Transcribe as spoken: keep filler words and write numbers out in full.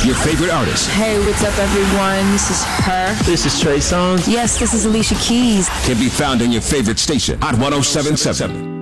Your favorite artist. Hey, what's up, everyone? This is her. This is Trey Songz. Yes, this is Alicia Keys. Can be found on your favorite station, Hot one oh seven point seven.